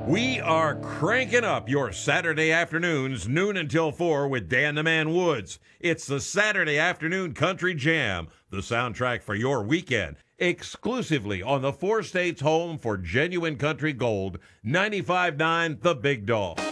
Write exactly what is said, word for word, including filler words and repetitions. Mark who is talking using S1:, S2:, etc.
S1: We are cranking up your Saturday afternoons, noon until four, with Dan the Man Woods. It's the Saturday Afternoon Country Jam, the soundtrack for your weekend, exclusively on the four states home for genuine country gold, ninety-five point nine The Big Dog.